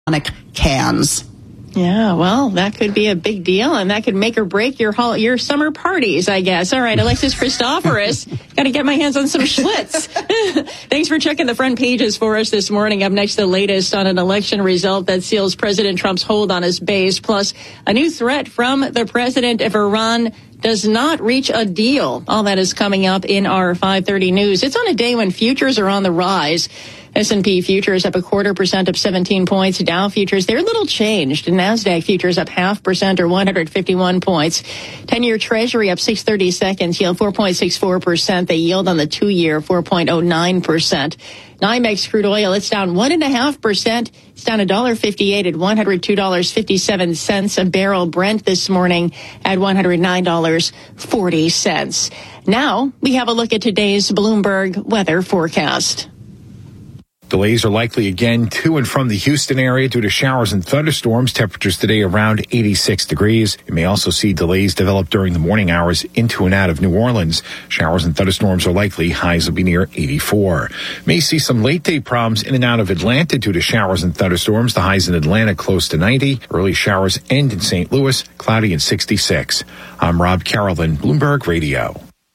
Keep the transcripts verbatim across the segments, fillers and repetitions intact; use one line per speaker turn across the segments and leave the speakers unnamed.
cans.
Yeah, well, that could be a big deal, and that could make or break your hol- your summer parties, I guess. All right, Alexis Christoforous, got to get my hands on some Schlitz. Thanks for checking the front pages for us this morning. Up next, the latest on an election result that seals President Trump's hold on his base, plus a new threat from the president if Iran does not reach a deal. All that is coming up in our five thirty news. It's on a day when futures are on the rise. S and P futures up a quarter percent, up seventeen points. Dow futures, they're a little changed. NASDAQ futures up half percent or one hundred fifty-one points. ten-year Treasury up six thirty seconds, yield four point six four percent. The yield on the two-year, four point oh nine percent. NYMEX crude oil, it's down one point five percent. It's down one dollar fifty-eight at one hundred two dollars and fifty-seven cents a barrel. Brent this morning at one hundred nine dollars and forty cents. Now, we have a look at today's Bloomberg weather forecast.
Delays are likely again to and from the Houston area due to showers and thunderstorms. Temperatures today around eighty-six degrees. You may also see delays develop during the morning hours into and out of New Orleans. Showers and thunderstorms are likely. Highs will be near eighty-four. May see some late day problems in and out of Atlanta due to showers and thunderstorms. The highs in Atlanta close to ninety. Early showers end in Saint Louis, cloudy and sixty-six. I'm Rob Carrollton, Bloomberg Radio.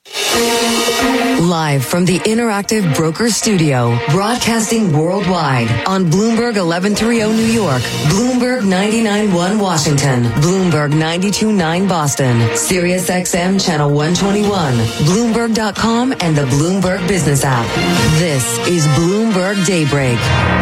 Live from the Interactive Broker Studio, broadcasting worldwide on Bloomberg eleven thirty New York, Bloomberg ninety-nine point one Washington, Bloomberg ninety-two point nine Boston, Sirius X M Channel one twenty-one, Bloomberg dot com, and the Bloomberg Business app. This is Bloomberg Daybreak.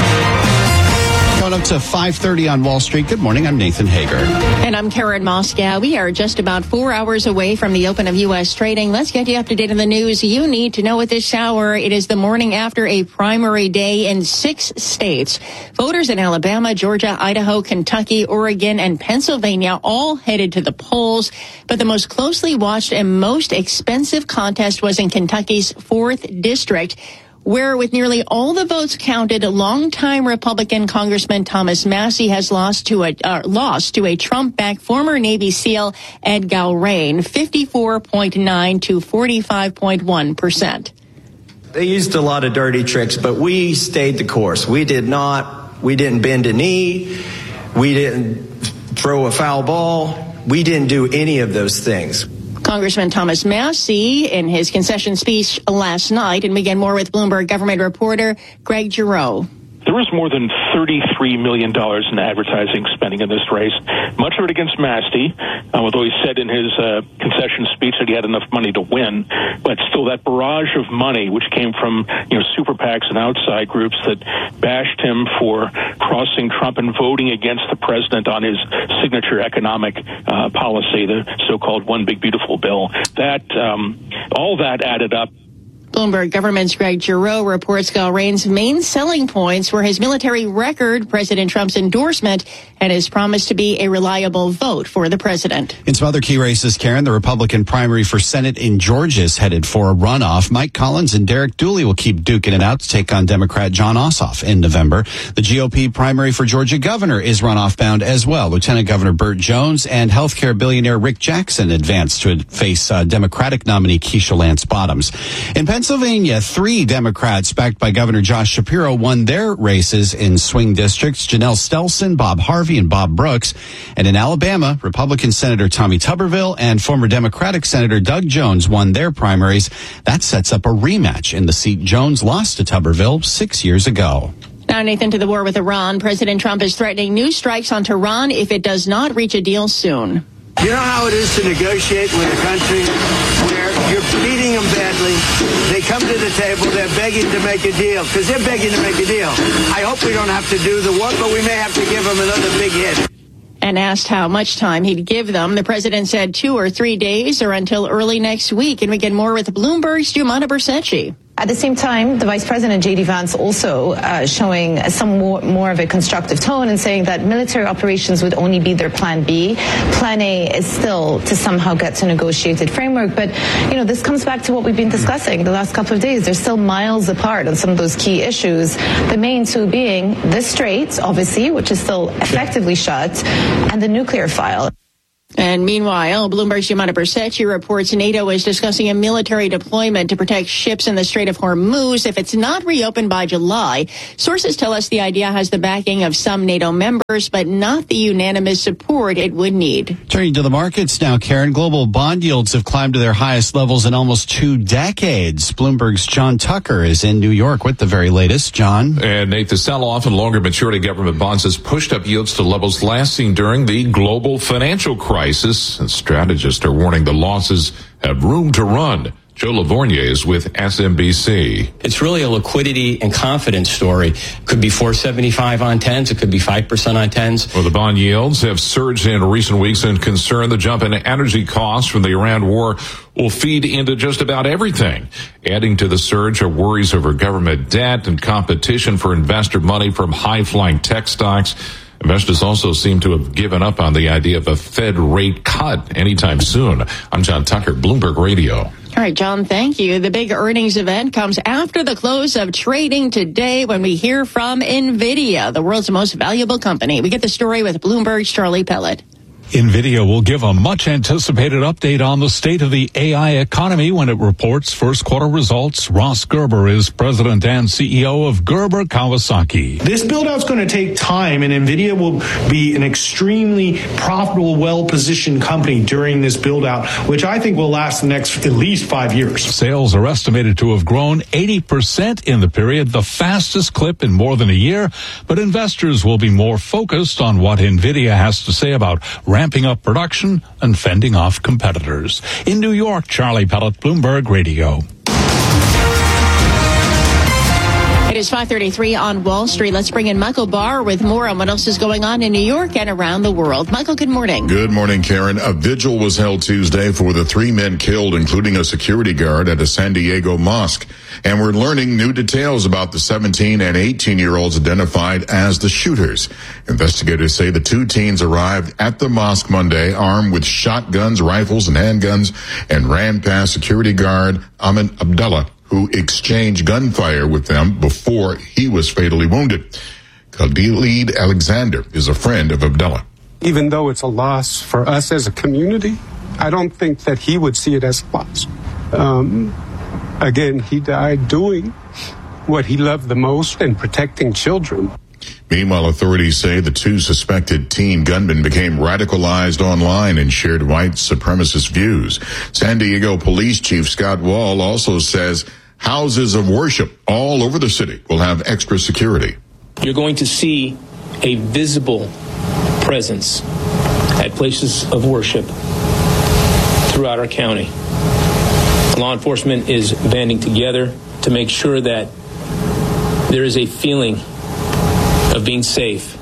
Going up to five thirty on Wall Street. Good morning. I'm Nathan Hager.
And I'm Karen Moscow. We are just about four hours away from the open of U S trading. Let's get you up to date on the news you need to know at this hour. It is the morning after a primary day in six states. Voters in Alabama, Georgia, Idaho, Kentucky, Oregon, and Pennsylvania all headed to the polls. But the most closely watched and most expensive contest was in Kentucky's fourth district, where with nearly all the votes counted, longtime Republican Congressman Thomas Massie has lost to a uh, lost to a Trump-backed former Navy SEAL Ed Galrain, fifty-four point nine to forty-five point one percent.
They used a lot of dirty tricks, but we stayed the course. We did not. We didn't bend a knee. We didn't throw a foul ball. We didn't do any of those things.
Congressman Thomas Massie in his concession speech last night. And we get more with Bloomberg government reporter Greg Giroux.
There was more than thirty-three million dollars in advertising spending in this race, much of it against Massie, uh, although he said in his uh, concession speech that he had enough money to win. But still, that barrage of money, which came from you know super PACs and outside groups that bashed him for crossing Trump and voting against the president on his signature economic uh, policy, the so-called One Big Beautiful Bill, that um, all that added up.
Bloomberg government's Greg Giroux reports Galrain's main selling points were his military record, President Trump's endorsement, and his promise to be a reliable vote for the president.
In some other key races, Karen, the Republican primary for Senate in Georgia is headed for a runoff. Mike Collins and Derek Dooley will keep duking it out to take on Democrat John Ossoff in November. The G O P primary for Georgia governor is runoff bound as well. Lieutenant Governor Burt Jones and healthcare billionaire Rick Jackson advance to face uh, Democratic nominee Keisha Lance Bottoms. In Pennsylvania, three Democrats backed by Governor Josh Shapiro won their races in swing districts: Janelle Stelson, Bob Harvey, and Bob Brooks. And in Alabama, Republican Senator Tommy Tuberville and former Democratic Senator Doug Jones won their primaries. That sets up a rematch in the seat Jones lost to Tuberville six years ago.
Now, Nathan, to the war with Iran. President Trump is threatening new strikes on Tehran if it does not reach a deal soon.
You know how it is to negotiate with a country where you're beating them badly. They come to the table, they're begging to make a deal, because they're begging to make a deal. I hope we don't have to do the work, but we may have to give them another big hit.
And asked how much time he'd give them, the president said two or three days or until early next week. And we get more with Bloomberg's Giumana Bercecci.
At the same time, the Vice President, J D Vance, also uh, showing some more, more of a constructive tone and saying that military operations would only be their plan B. Plan A is still to somehow get to a negotiated framework. But, you know, this comes back to what we've been discussing the last couple of days. They're still miles apart on some of those key issues, the main two being the Strait, obviously, which is still effectively shut, and the nuclear file.
And meanwhile, Bloomberg's Yamana Bersetchi reports NATO is discussing a military deployment to protect ships in the Strait of Hormuz if it's not reopened by July. Sources tell us the idea has the backing of some NATO members, but not the unanimous support it would need.
Turning to the markets now, Karen, global bond yields have climbed to their highest levels in almost two decades. Bloomberg's John Tucker is in New York with the very latest. John?
And Nate, the sell-off in longer maturity government bonds has pushed up yields to levels last seen during the global financial crisis. And strategists are warning the losses have room to run. Joe Lavorgnier is with S M B C.
It's really a liquidity and confidence story. Could be four seventy-five on tens. It could be five percent on tens.
Well, the bond yields have surged in recent weeks and concern the jump in energy costs from the Iran war will feed into just about everything. Adding to the surge are worries over government debt and competition for investor money from high-flying tech stocks. Investors also seem to have given up on the idea of a Fed rate cut anytime soon. I'm John Tucker, Bloomberg Radio.
All right, John, thank you. The big earnings event comes after the close of trading today when we hear from NVIDIA, the world's most valuable company. We get the story with Bloomberg's Charlie Pellet.
NVIDIA will give a much-anticipated update on the state of the A I economy when it reports first quarter results. Ross Gerber is president and C E O of Gerber Kawasaki.
This build-out's going to take time, and NVIDIA will be an extremely profitable, well-positioned company during this build-out, which I think will last the next at least five years.
Sales are estimated to have grown eighty percent in the period, the fastest clip in more than a year, but investors will be more focused on what NVIDIA has to say about ramping up production and fending off competitors. In New York, Charlie Pellet, Bloomberg Radio.
It is five thirty-three on Wall Street. Let's bring in Michael Barr with more on what else is going on in New York and around the world. Michael, good morning.
Good morning, Karen. A vigil was held Tuesday for the three men killed, including a security guard at a San Diego mosque. And we're learning new details about the seventeen and eighteen-year-olds identified as the shooters. Investigators say the two teens arrived at the mosque Monday armed with shotguns, rifles, and handguns and ran past security guard Ahmed Abdullah, who exchanged gunfire with them before he was fatally wounded. Khalid Alexander is a friend of Abdullah.
Even though it's a loss for us as a community, I don't think that he would see it as a loss. Um, again, he died doing what he loved the most and protecting children.
Meanwhile, authorities say the two suspected teen gunmen became radicalized online and shared white supremacist views. San Diego Police Chief Scott Wall also says houses of worship all over the city will have extra security.
You're going to see a visible presence at places of worship throughout our county. Law enforcement is banding together to make sure that there is a feeling of being safe.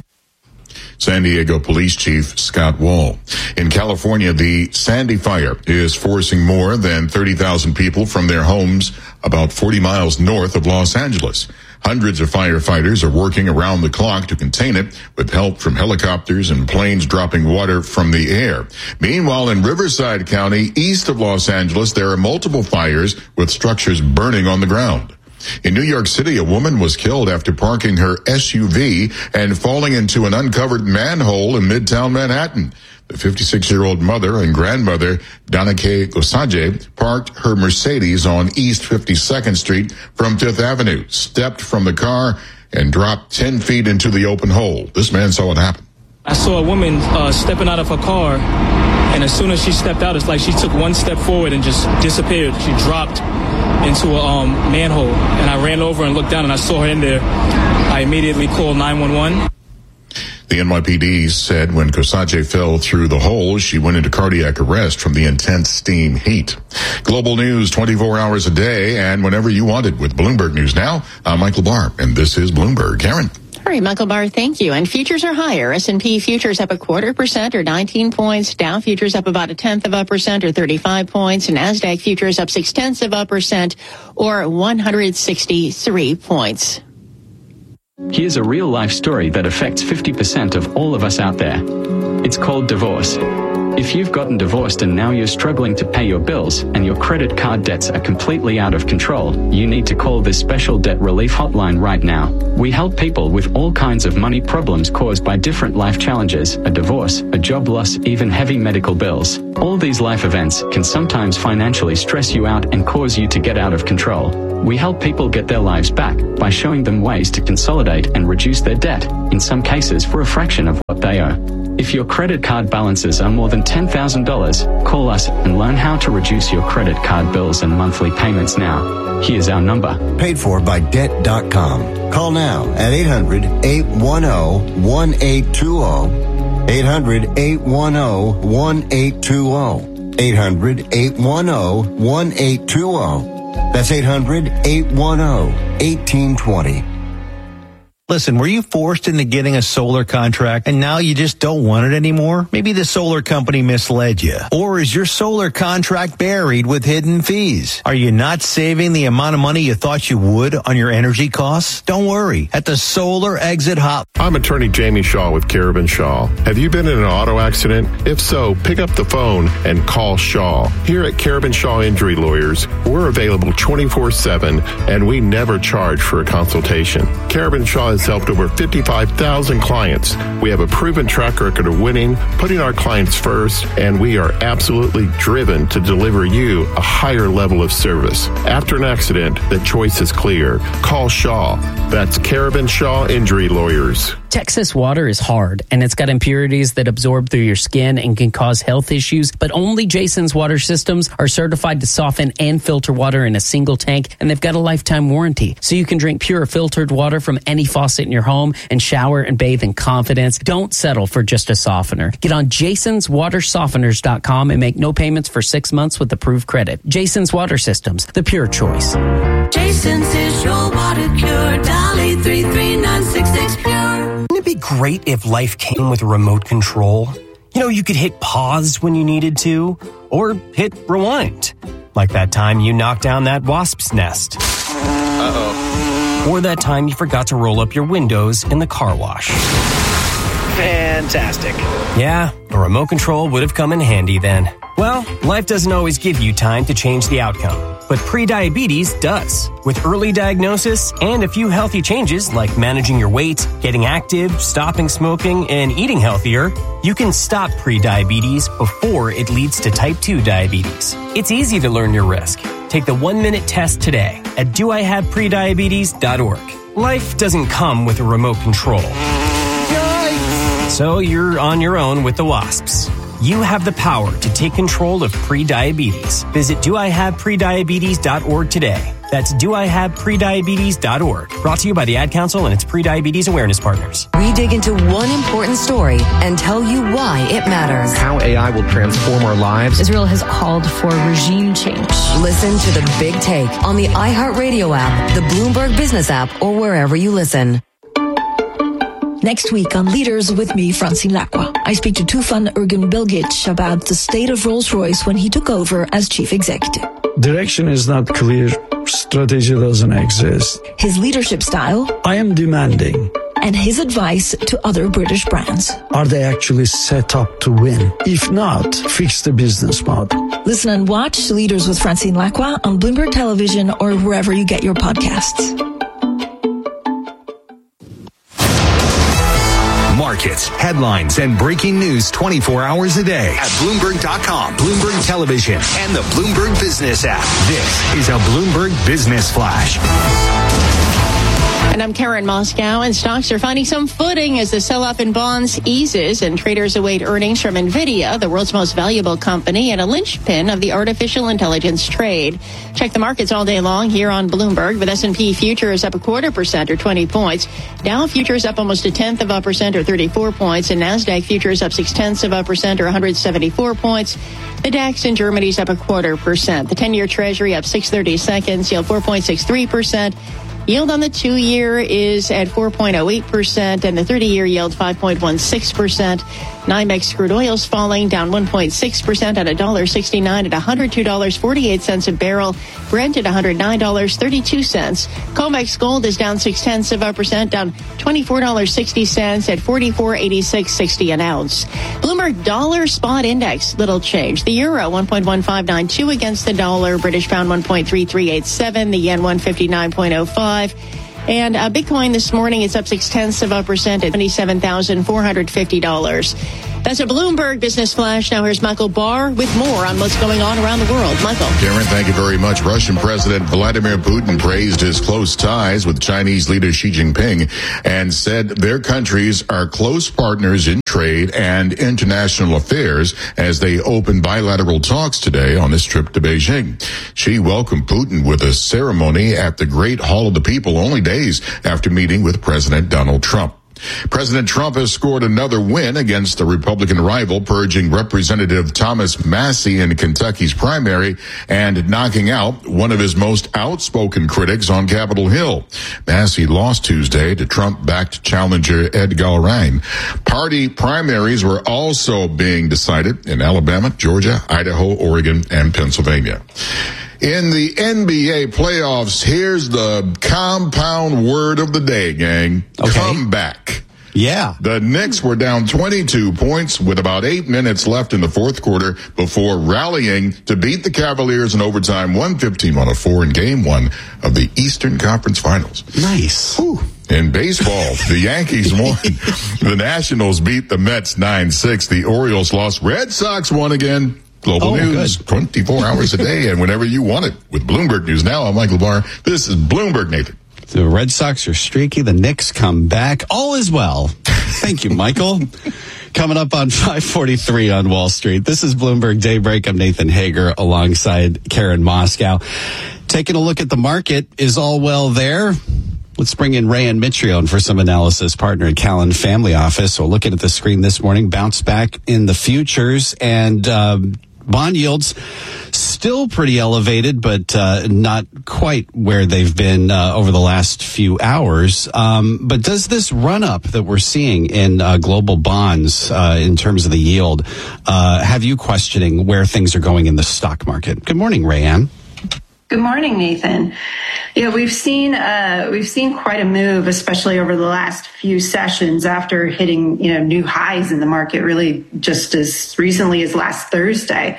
San Diego Police Chief Scott Wall. In California, the Sandy Fire is forcing more than thirty thousand people from their homes about forty miles north of Los Angeles. Hundreds of firefighters are working around the clock to contain it with help from helicopters and planes dropping water from the air. Meanwhile, in Riverside County, east of Los Angeles, there are multiple fires with structures burning on the ground. In New York City, a woman was killed after parking her S U V and falling into an uncovered manhole in Midtown Manhattan. The fifty-six-year-old mother and grandmother, Danake Osaje, parked her Mercedes on East fifty-second Street from Fifth Avenue, stepped from the car, and dropped ten feet into the open hole. This man saw it happen.
I saw a woman uh, stepping out of her car, and as soon as she stepped out, it's like she took one step forward and just disappeared. She dropped into a um, manhole, and I ran over and looked down, and I saw her in there. I immediately called nine one one.
The N Y P D said when Kosache fell through the hole, she went into cardiac arrest from the intense steam heat. Global news twenty-four hours a day and whenever you want it with Bloomberg News Now. I'm Michael Barr, and this is Bloomberg. Karen.
All right, Michael Barr, thank you. And futures are higher. S and P futures up a quarter percent or nineteen points. Dow futures up about a tenth of a percent or thirty-five points. And NASDAQ futures up six tenths of a percent or one hundred sixty-three points.
Here's a real life story that affects fifty percent of all of us out there. It's called divorce. If you've gotten divorced and now you're struggling to pay your bills and your credit card debts are completely out of control, you need to call this special debt relief hotline right now. We help people with all kinds of money problems caused by different life challenges, a divorce, a job loss, even heavy medical bills. All these life events can sometimes financially stress you out and cause you to get out of control. We help people get their lives back by showing them ways to consolidate and reduce their debt, in some cases for a fraction of what they owe. If your credit card balances are more than ten thousand dollars, call us and learn how to reduce your credit card bills and monthly payments now. Here's our number.
Paid for by debt dot com. Call now at eight hundred, eight one zero, one eight two zero. eight hundred, eight one zero, one eight two zero. eight hundred, eight one zero, one eight two zero. That's eight hundred, eight one zero, one eight two zero.
Listen, were you forced into getting a solar contract and now you just don't want it anymore? Maybe the solar company misled you. Or is your solar contract buried with hidden fees? Are you not saving the amount of money you thought you would on your energy costs? Don't worry. At the Solar Exit Hotline.
I'm attorney Jamie Shaw with Carabin Shaw. Have you been in an auto accident? If so, pick up the phone and call Shaw. Here at Carabin Shaw Injury Lawyers, we're available twenty-four seven and we never charge for a consultation. Carabin Shaw is helped over fifty-five thousand clients. We have a proven track record of winning, putting our clients first, and we are absolutely driven to deliver you a higher level of service. After an accident, the choice is clear. Call Shaw. That's Carabin Shaw Injury Lawyers.
Texas water is hard, and it's got impurities that absorb through your skin and can cause health issues, but only Jason's water systems are certified to soften and filter water in a single tank, and they've got a lifetime warranty. So you can drink pure filtered water from any faucet in your home and shower and bathe in confidence. Don't settle for just a softener. Get on jasons water softeners dot com and make no payments for six months with approved credit. Jason's Water Systems, the pure choice.
Jason's is your water cure. Dial eight three three, nine six six, pure.
Wouldn't it be great if life came with a remote control? You know, you could hit pause when you needed to, or hit rewind. Like that time you knocked down that wasp's nest. Uh-oh. Or that time you forgot to roll up your windows in the car wash.
Fantastic.
Yeah, a remote control would have come in handy then. Well, life doesn't always give you time to change the outcome, but prediabetes does. With early diagnosis and a few healthy changes like managing your weight, getting active, stopping smoking, and eating healthier, you can stop prediabetes before it leads to type two diabetes. It's easy to learn your risk. Take the one-minute test today at do I have prediabetes dot org. Life doesn't come with a remote control. Yikes! So you're on your own with the wasps. You have the power to take control of prediabetes. Visit do I have prediabetes dot org today. That's do I have prediabetes dot org. Brought to you by the Ad Council and its Prediabetes Awareness Partners.
We dig into one important story and tell you why it matters.
How A I will transform our lives.
Israel has called for regime change.
Listen to The Big Take on the iHeartRadio app, the Bloomberg Business app, or wherever you listen.
Next week on Leaders with me, Francine Lacqua, I speak to Tufan Ergin-Bilgic about the state of Rolls-Royce when he took over as chief executive.
Direction is not clear. Strategy doesn't exist.
His leadership style.
I am demanding.
And his advice to other British brands.
Are they actually set up to win? If not, fix the business model.
Listen and watch Leaders with Francine Lacqua on Bloomberg Television or wherever you get your podcasts.
Markets, headlines, and breaking news twenty-four hours a day at Bloomberg dot com, Bloomberg Television, and the Bloomberg Business app. This is a Bloomberg Business Flash.
And I'm Karen Moscow, and stocks are finding some footing as the sell-off in bonds eases and traders await earnings from NVIDIA, the world's most valuable company and a linchpin of the artificial intelligence trade. Check the markets all day long here on Bloomberg, with S and P futures up a quarter percent or twenty points. Dow futures up almost a tenth of a percent or thirty-four points, and NASDAQ futures up six tenths of a percent or one hundred seventy-four points. The DAX in Germany's up a quarter percent. The ten-year Treasury up six thirty seconds, yield four point six three percent. Yield on the two-year is at four point oh eight percent and the thirty-year yield five point one six percent. NYMEX crude oil's falling, down one point six percent at one dollar sixty-nine at one hundred two dollars and forty-eight cents a barrel. Brent at one hundred nine dollars and thirty-two cents. COMEX gold is down six tenths of a percent, down twenty-four dollars and sixty cents at forty-four eighty-six sixty an ounce. Bloomberg dollar spot index, little change. The euro one point one five nine two against the dollar. British pound one point three three eight seven. The yen one fifty-nine point oh five. And uh, Bitcoin this morning is up six tenths of a percent at twenty-seven thousand four hundred fifty dollars. That's a Bloomberg Business Flash. Now here's Michael Barr with more on what's going on around the world. Michael.
Karen, thank you very much. Russian President Vladimir Putin praised his close ties with Chinese leader Xi Jinping and said their countries are close partners in trade and international affairs as they open bilateral talks today on his trip to Beijing. Xi welcomed Putin with a ceremony at the Great Hall of the People only days after meeting with President Donald Trump. President Trump has scored another win against the Republican rival, purging Representative Thomas Massie in Kentucky's primary and knocking out one of his most outspoken critics on Capitol Hill. Massie lost Tuesday to Trump-backed challenger Ed Galbraith. Party primaries were also being decided in Alabama, Georgia, Idaho, Oregon, and Pennsylvania. In the N B A playoffs, here's the compound word of the day, gang. Okay. Come back.
Yeah.
The Knicks were down twenty-two points with about eight minutes left in the fourth quarter before rallying to beat the Cavaliers in overtime one fifteen one oh four in game one of the Eastern Conference Finals.
Nice.
Whew. In baseball, the Yankees won. The Nationals beat the Mets nine six. The Orioles lost. Red Sox won again. Global oh, News, good. twenty-four hours a day and whenever you want it with Bloomberg News. Now, I'm Michael Barr. This is Bloomberg, Nathan.
The Red Sox are streaky. The Knicks come back. All is well. Thank you, Michael. Coming up on five forty-three on Wall Street. This is Bloomberg Daybreak. I'm Nathan Hager alongside Karen Moscow. Taking a look at the market. Is all well there? Let's bring in Rayan Mitrione for some analysis, partner at Callan Family Office. So looking at the screen this morning, bounce back in the futures and um, bond yields still pretty elevated, but uh, not quite where they've been uh, over the last few hours. Um, but does this run up that we're seeing in uh, global bonds uh, in terms of the yield uh, have you questioning where things are going in the stock market? Good morning, Rayan.
Good morning, Nathan. Yeah, we've seen uh, we've seen quite a move, especially over the last few sessions after hitting you know new highs in the market, really just as recently as last Thursday.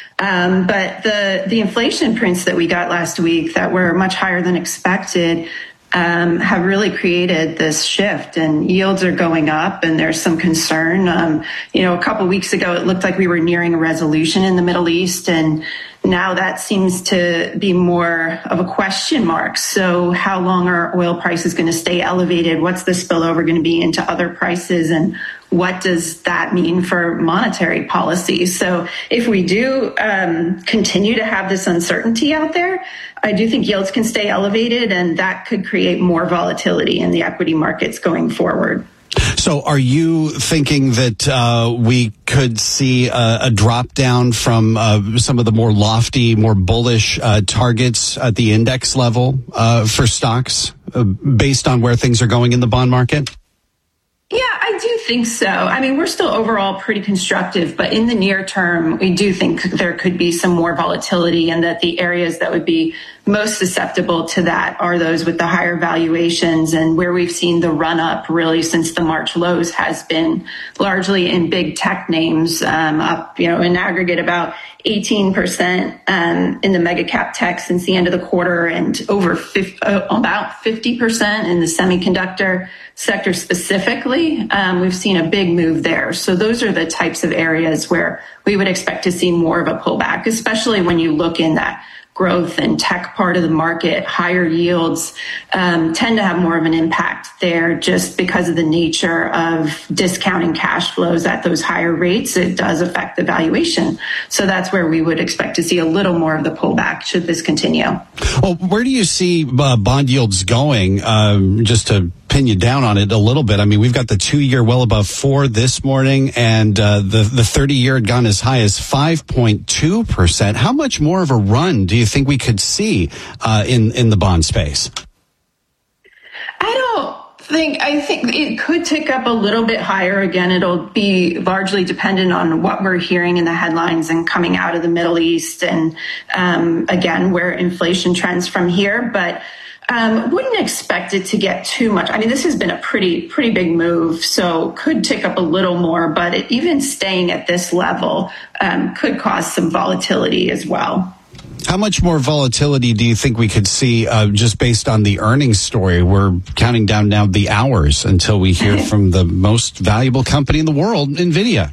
Um, but the the inflation prints that we got last week that were much higher than expected um, have really created this shift, and yields are going up, and there's some concern. Um, you know, a couple weeks ago, it looked like we were nearing a resolution in the Middle East, and now that seems to be more of a question mark. So how long are oil prices going to stay elevated? What's the spillover going to be into other prices? And what does that mean for monetary policy? So if we do um, continue to have this uncertainty out there, I do think yields can stay elevated, and that could create more volatility in the equity markets going forward.
So are you thinking that uh, we could see a, a drop down from uh, some of the more lofty, more bullish uh, targets at the index level uh, for stocks uh, based on where things are going in the bond market?
Yeah, I do think so. I mean, we're still overall pretty constructive, but in the near term, we do think there could be some more volatility, and that the areas that would be most susceptible to that are those with the higher valuations, and where we've seen the run up really since the March lows has been largely in big tech names, um, up, you know, in aggregate about eighteen percent um, in the mega cap tech since the end of the quarter, and over fifty, uh, about fifty percent in the semiconductor sector specifically. Um, we've seen a big move there. So those are the types of areas where we would expect to see more of a pullback, especially when you look in that growth and tech part of the market. Higher yields um, tend to have more of an impact there just because of the nature of discounting cash flows at those higher rates. It does affect the valuation. So that's where we would expect to see a little more of the pullback should this continue.
Well, where do you see uh, bond yields going? Um, just to pin you down on it a little bit. I mean, we've got the two-year well above four this morning, and uh, the the thirty-year had gone as high as five point two percent. How much more of a run do you think we could see uh, in in the bond space?
think I think it could tick up a little bit higher. Again, it'll be largely dependent on what we're hearing in the headlines and coming out of the Middle East, and um, again, where inflation trends from here. But um, wouldn't expect it to get too much. I mean, this has been a pretty pretty big move, so could tick up a little more. But it, even staying at this level um, could cause some volatility as well.
How much more volatility do you think we could see uh, just based on the earnings story? We're counting down now the hours until we hear from the most valuable company in the world, NVIDIA.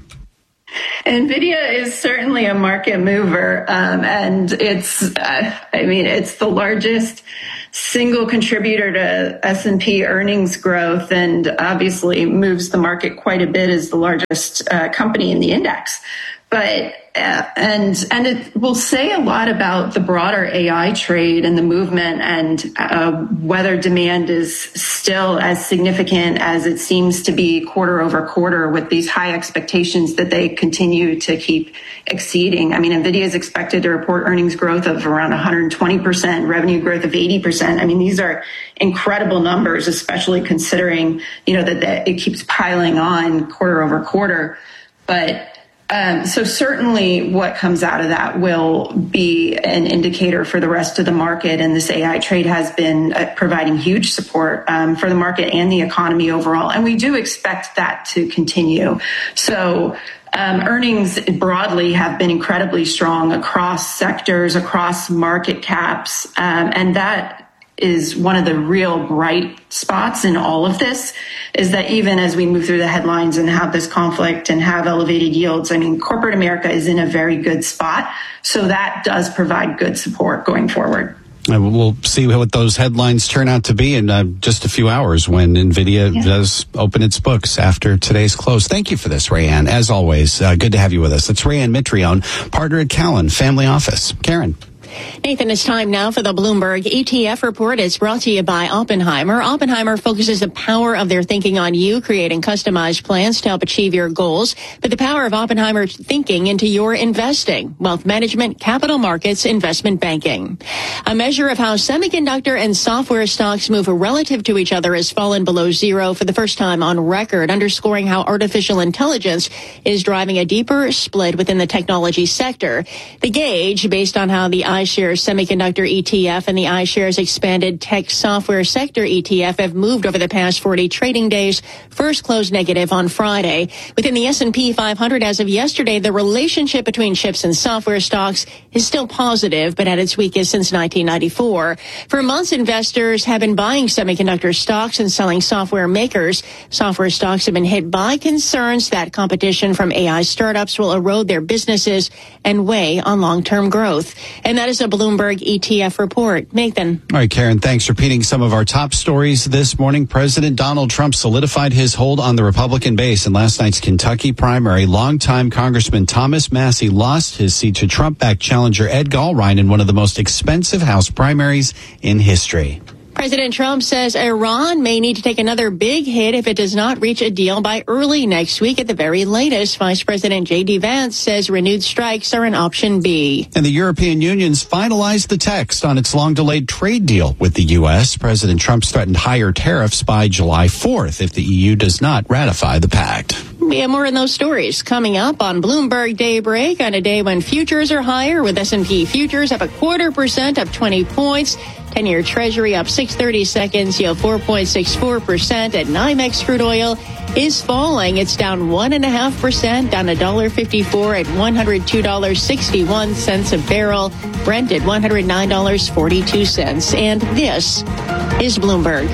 NVIDIA is certainly a market mover, um, and it's, uh, I mean, it's the largest single contributor to S and P earnings growth, and obviously moves the market quite a bit as the largest uh, company in the index. But uh, and and it will say a lot about the broader A I trade and the movement, and uh, whether demand is still as significant as it seems to be quarter over quarter, with these high expectations that they continue to keep exceeding. I mean, NVIDIA is expected to report earnings growth of around one hundred twenty percent, revenue growth of eighty percent. I mean, these are incredible numbers, especially considering, you know, that, that it keeps piling on quarter over quarter. But Um, so certainly what comes out of that will be an indicator for the rest of the market. And this A I trade has been uh, providing huge support um, for the market and the economy overall. And we do expect that to continue. So um, earnings broadly have been incredibly strong across sectors, across market caps. Um, and that is one of the real bright spots in all of this, is that even as we move through the headlines and have this conflict and have elevated yields, I mean, corporate America is in a very good spot. So that does provide good support going forward.
And we'll see what those headlines turn out to be in uh, just a few hours when NVIDIA yeah. does open its books after today's close. Thank you for this, Rayanne. As always, uh, good to have you with us. It's Rayanne Mitrione, partner at Cowen Family Office. Karen.
Nathan, it's time now for the Bloomberg E T F report. It's brought to you by Oppenheimer. Oppenheimer focuses the power of their thinking on you, creating customized plans to help achieve your goals. But the power of Oppenheimer thinking into your investing, wealth management, capital markets, investment banking. A measure of how semiconductor and software stocks move relative to each other has fallen below zero for the first time on record, underscoring how artificial intelligence is driving a deeper split within the technology sector. The gauge, based on how the iShares Semiconductor E T F and the iShares Expanded Tech Software Sector E T F have moved over the past forty trading days. First closed negative on Friday. Within the S and P five hundred as of yesterday, the relationship between chips and software stocks is still positive, but at its weakest since nineteen ninety-four. For months, investors have been buying semiconductor stocks and selling software makers. Software stocks have been hit by concerns that competition from A I startups will erode their businesses and weigh on long-term growth. And that is a Bloomberg E T F report. Nathan.
All right, Karen, thanks. Repeating some of our top stories this morning. President Donald Trump solidified his hold on the Republican base in last night's Kentucky primary. Longtime Congressman Thomas Massie lost his seat to Trump-backed challenger Ed Gallrein in one of the most expensive House primaries in history.
President Trump says Iran may need to take another big hit if it does not reach a deal by early next week at the very latest. Vice President J D Vance says renewed strikes are an option B.
And the European Union's finalized the text on its long-delayed trade deal with the U S. President Trump's threatened higher tariffs by July fourth if the E U does not ratify the pact.
We have more in those stories coming up on Bloomberg Daybreak on a day when futures are higher, with S and P futures up a quarter percent, up twenty points. ten-year Treasury up six thirty seconds, yield four point six four percent. At NYMEX crude oil is falling. It's down one point five percent, down one dollar fifty-four at one hundred two dollars and sixty-one cents a barrel. Brent at one hundred nine dollars and forty-two cents. And this is Bloomberg.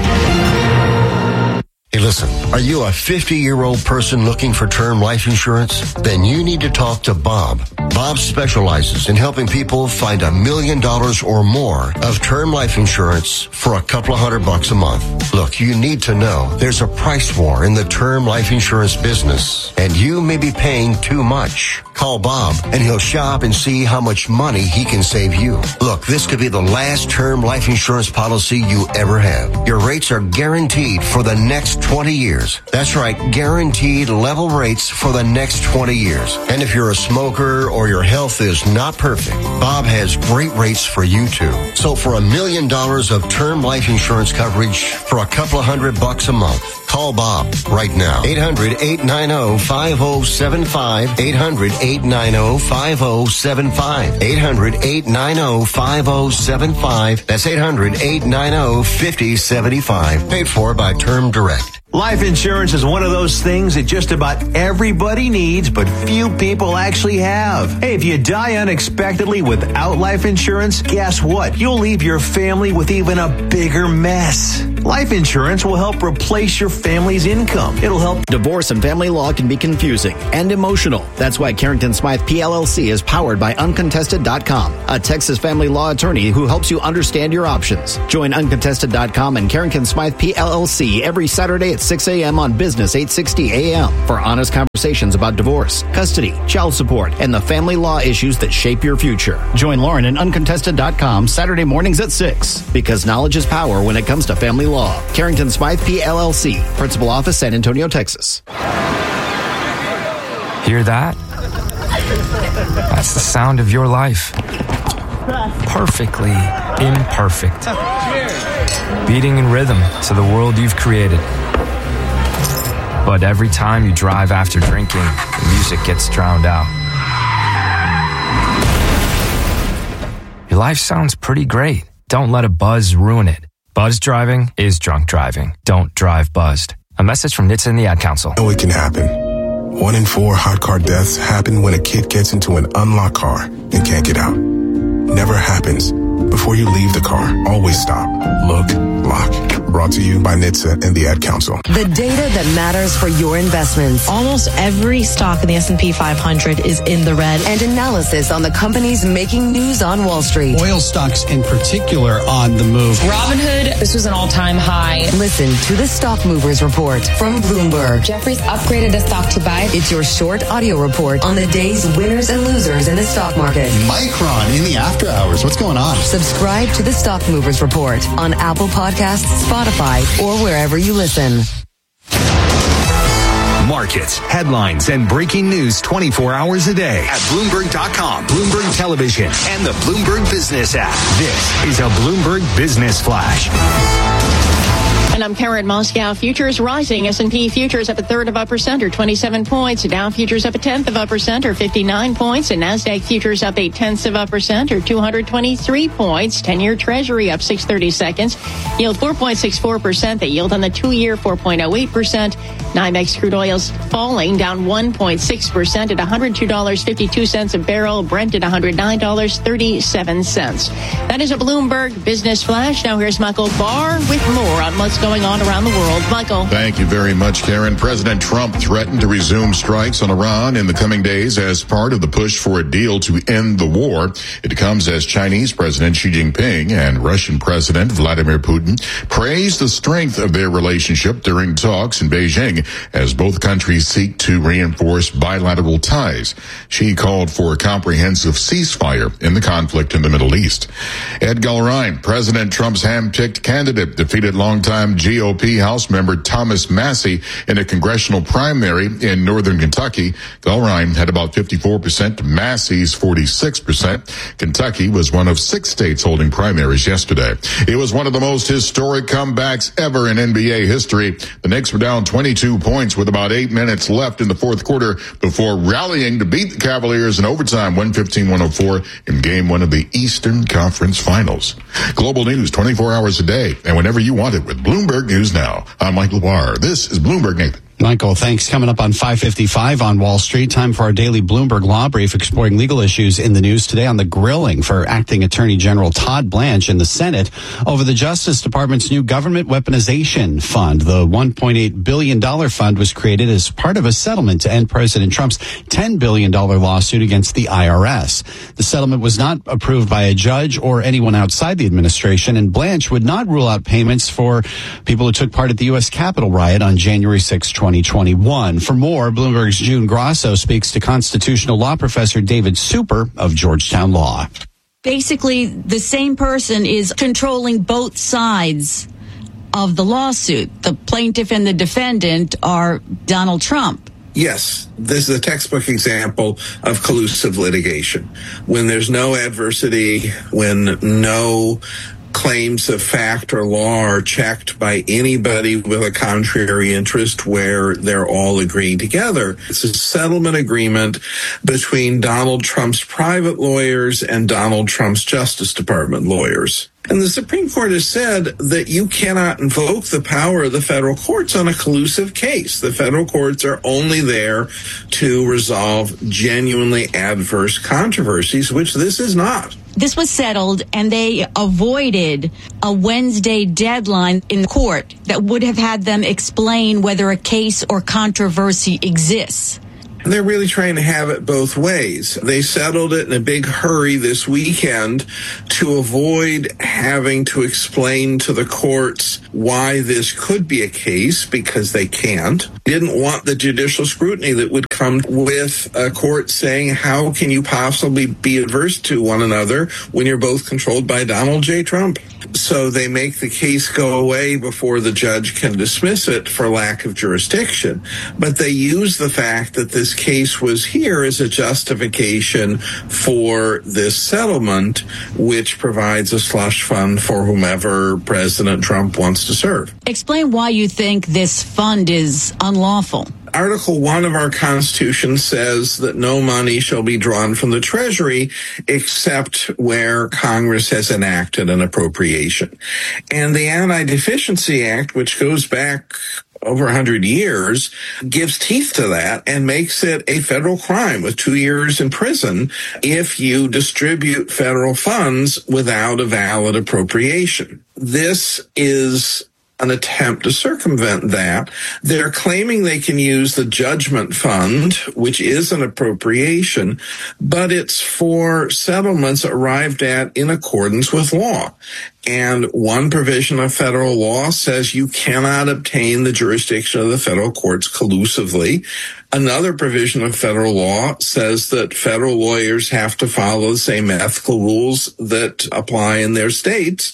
Hey, listen, are you a fifty-year-old person looking for term life insurance? Then you need to talk to Bob. Bob specializes in helping people find a million dollars or more of term life insurance for a couple of hundred bucks a month. Look, you need to know there's a price war in the term life insurance business, and you may be paying too much. Call Bob, and he'll shop and see how much money he can save you. Look, this could be the last term life insurance policy you ever have. Your rates are guaranteed for the next twenty years. That's right, guaranteed level rates for the next twenty years. And if you're a smoker or your health is not perfect, Bob has great rates for you too. So for a million dollars of term life insurance coverage for a couple of hundred bucks a month, call Bob right now. eight hundred, eight nine zero, five zero seven five. eight hundred, eight nine zero, five zero seven five. eight hundred, eight nine zero, five zero seven five. That's eight hundred, eight nine zero, five zero seven five. Paid for by Term Direct.
Life insurance is one of those things that just about everybody needs, but few people actually have. Hey, if you die unexpectedly without life insurance, guess what? You'll leave your family with even a bigger mess. Life insurance will help replace your family's income. It'll help.
Divorce and family law can be confusing and emotional. That's why Carrington Smythe P L L C is powered by Uncontested dot com, a Texas family law attorney who helps you understand your options. Join Uncontested dot com and Carrington Smythe P L L C every Saturday at six a.m. on Business eight sixty A M for honest conversations about divorce, custody, child support, and the family law issues that shape your future. Join Lauren at Uncontested dot com Saturday mornings at six, because knowledge is power when it comes to family law. Carrington Smythe P L L C, Principal Office, San Antonio, Texas.
Hear that? That's the sound of your life. Perfectly imperfect. Beating in rhythm to the world you've created. But every time you drive after drinking, the music gets drowned out. Your life sounds pretty great. Don't let a buzz ruin it. Buzz driving is drunk driving. Don't drive buzzed. A message from N H T S A and the Ad Council.
know it can happen. One in four hot car deaths happen when a kid gets into an unlocked car and can't get out. Never happens. Before you leave the car, always stop, look, lock. Brought to you by N H T S A and the Ad Council.
The data that matters for your investments.
Almost every stock in the S and P five hundred is in the red.
And analysis on the companies making news on Wall Street.
Oil stocks in particular on the move.
Robinhood, this was an all-time high.
Listen to the Stock Movers Report from Bloomberg.
Jefferies upgraded a stock to buy.
It's your short audio report on the day's winners and losers in the stock market.
Micron in the after hours. What's going on?
Subscribe to the Stock Movers Report on Apple Podcasts, Spotify, or wherever you listen.
Markets, headlines, and breaking news twenty-four hours a day at Bloomberg dot com, Bloomberg Television, and the Bloomberg Business app. This is a Bloomberg Business Flash.
And I'm Karen Moscow. Futures rising. S and P futures up a third of a percent or twenty-seven points. Dow futures up a tenth of a percent or fifty-nine points. And NASDAQ futures up eight tenths of a percent or two hundred twenty-three points. ten-year Treasury up six thirty-seconds. Yield four point six four percent. The yield on the two-year four point oh eight percent. NYMEX crude oil's falling, down one point six percent at one hundred two dollars and fifty-two cents a barrel. Brent at one hundred nine dollars and thirty-seven cents. That is a Bloomberg Business Flash. Now here's Michael Barr with more on what's going on around the world. Michael.
Thank you very much, Karen. President Trump threatened to resume strikes on Iran in the coming days as part of the push for a deal to end the war. It comes as Chinese President Xi Jinping and Russian President Vladimir Putin praised the strength of their relationship during talks in Beijing as both countries seek to reinforce bilateral ties. Xi called for a comprehensive ceasefire in the conflict in the Middle East. Ed Gulrine, President Trump's hand-picked candidate, defeated longtime G O P House member Thomas Massie in a congressional primary in northern Kentucky. Gulrine had about fifty-four percent to Massie's forty-six percent. Kentucky was one of six states holding primaries yesterday. It was one of the most historic comebacks ever in N B A history. The Knicks were down twenty-two points with about eight minutes left in the fourth quarter before rallying to beat the Cavaliers in overtime one fifteen one oh four in game one of the Eastern Conference Finals. Global news twenty-four hours a day and whenever you want it with Bloomberg News Now. I'm Michael Barr. This is Bloomberg Nathan.
Michael, thanks. Coming up on five fifty-five on Wall Street, time for our daily Bloomberg Law Brief exploring legal issues in the news today on the grilling for Acting Attorney General Todd Blanche in the Senate over the Justice Department's new Government Weaponization Fund. The one point eight billion dollars fund was created as part of a settlement to end President Trump's ten billion dollars lawsuit against the I R S. The settlement was not approved by a judge or anyone outside the administration, and Blanche would not rule out payments for people who took part at the U S Capitol riot on January sixth, twenty twenty twenty-one. For more, Bloomberg's June Grosso speaks to constitutional law professor David Super of Georgetown Law.
Basically, the same person is controlling both sides of the lawsuit. The plaintiff and the defendant are Donald Trump.
Yes, this is a textbook example of collusive litigation. When there's no adversity, when no claims of fact or law are checked by anybody with a contrary interest, where they're all agreeing together. It's a settlement agreement between Donald Trump's private lawyers and Donald Trump's Justice Department lawyers. And the Supreme Court has said that you cannot invoke the power of the federal courts on a collusive case. The federal courts are only there to resolve genuinely adverse controversies, which this is not.
This was settled, and they avoided a Wednesday deadline in court that would have had them explain whether a case or controversy exists.
They're really trying to have it both ways. They settled it in a big hurry this weekend to avoid having to explain to the courts why this could be a case, because they can't. Didn't want the judicial scrutiny that would come with a court saying, how can you possibly be adverse to one another when you're both controlled by Donald J. Trump? So they make the case go away before the judge can dismiss it for lack of jurisdiction. But they use the fact that this case was here as a justification for this settlement, which provides a slush fund for whomever President Trump wants to serve.
Explain why you think this fund is unlawful.
Article one of our Constitution says that no money shall be drawn from the Treasury except where Congress has enacted an appropriation. And the Anti-Deficiency Act, which goes back over one hundred years, gives teeth to that and makes it a federal crime with two years in prison if you distribute federal funds without a valid appropriation. This is an attempt to circumvent that. They're claiming they can use the judgment fund, which is an appropriation, but it's for settlements arrived at in accordance with law. And one provision of federal law says you cannot obtain the jurisdiction of the federal courts collusively. Another provision of federal law says that federal lawyers have to follow the same ethical rules that apply in their states,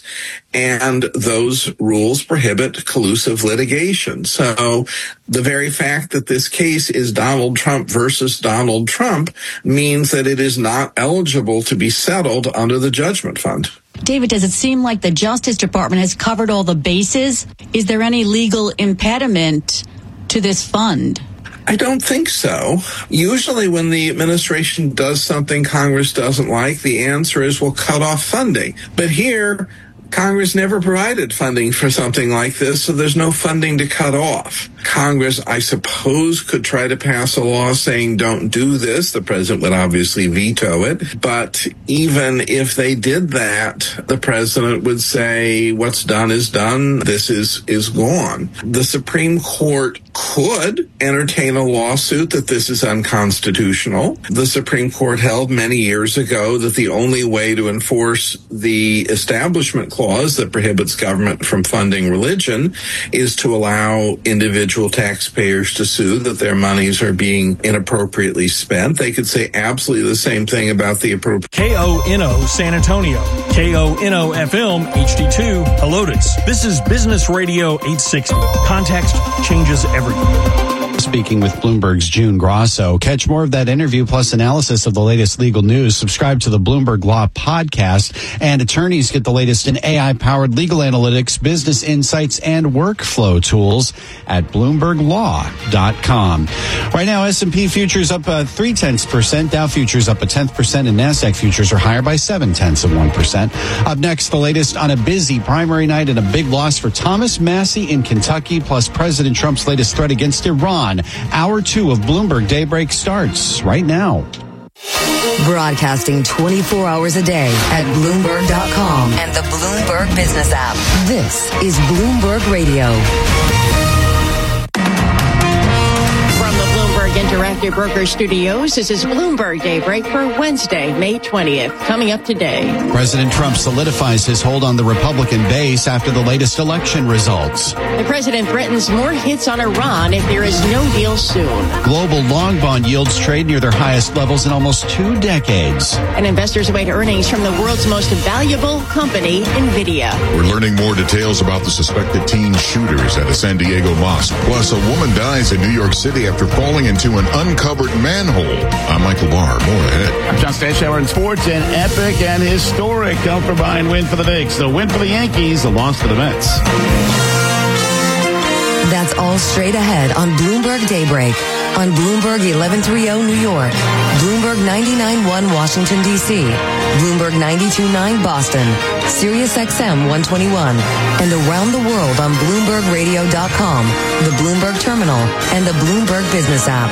and those rules prohibit collusive litigation. So the very fact that this case is Donald Trump versus Donald Trump means that it is not eligible to be settled under the judgment fund.
David, does it seem like the Justice Department has covered all the bases? Is there any legal impediment to this fund?
I don't think so. Usually when the administration does something Congress doesn't like, the answer is we'll cut off funding. But here, Congress never provided funding for something like this, so there's no funding to cut off. Congress, I suppose, could try to pass a law saying don't do this. The president would obviously veto it. But even if they did that, the president would say what's done is done. This is, is gone. The Supreme Court could entertain a lawsuit that this is unconstitutional. The Supreme Court held many years ago that the only way to enforce the Establishment Clause that prohibits government from funding religion is to allow individual taxpayers to sue that their monies are being inappropriately spent. They could say absolutely the same thing about the appropriate.
K O N O San Antonio, K O N O F M H D two Helotes. This is Business Radio eight sixty. Context changes everything.
Speaking with Bloomberg's June Grosso. Catch more of that interview plus analysis of the latest legal news. Subscribe to the Bloomberg Law Podcast. And attorneys get the latest in A I-powered legal analytics, business insights, and workflow tools at bloomberg law dot com. Right now, S and P futures up uh, three tenths percent, Dow futures up a tenth percent, and NASDAQ futures are higher by seven tenths of one percent. Up next, the latest on a busy primary night and a big loss for Thomas Massie in Kentucky, plus President Trump's latest threat against Iran. Hour two of Bloomberg Daybreak starts right now.
Broadcasting twenty-four hours a day at Bloomberg dot com and the Bloomberg Business app. This is Bloomberg Radio.
From the Bloomberg Interactive
Interactive Broker Studios. This is Bloomberg Daybreak for Wednesday, May twentieth. Coming up today.
President Trump solidifies his hold on the Republican base after the latest election results.
The president threatens more hits on Iran if there is no deal soon.
Global long bond yields trade near their highest levels in almost two decades.
And investors await earnings from the world's most valuable company, NVIDIA.
We're learning more details about the suspected teen shooters at a San Diego mosque. Plus, a woman dies in New York City after falling into an uncovered manhole. I'm Michael Barr. More ahead.
I'm John Stashower in sports. An epic and historic come from behind win for the Knicks. The win for the Yankees, the loss for the Mets.
That's all straight ahead on Bloomberg Daybreak. On Bloomberg eleven thirty New York, Bloomberg ninety-nine point one Washington, D C, Bloomberg ninety-two point nine Boston, Sirius X M one twenty-one, and around the world on Bloomberg Radio dot com, the Bloomberg Terminal, and the Bloomberg Business app.